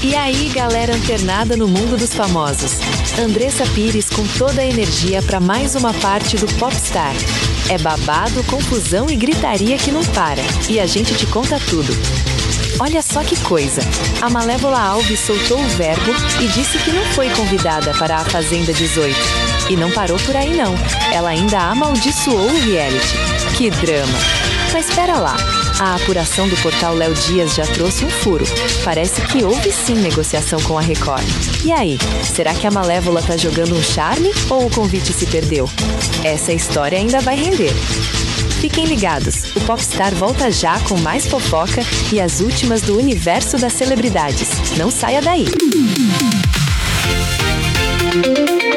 E aí, galera antenada no mundo dos famosos. Andressa Pires com toda a energia para mais uma parte do Popstar. É babado, confusão e gritaria que não para. E a gente te conta tudo. Olha só que coisa. A Malévola Alves soltou o verbo e disse que não foi convidada para a Fazenda 18. E não parou por aí não. Ela ainda amaldiçoou o reality. Que drama. Mas espera lá. A apuração do portal Léo Dias já trouxe um furo. Parece que houve sim negociação com a Record. E aí, será que a Malévola tá jogando um charme ou o convite se perdeu? Essa história ainda vai render. Fiquem ligados, o Popstar volta já com mais fofoca e as últimas do universo das celebridades. Não saia daí!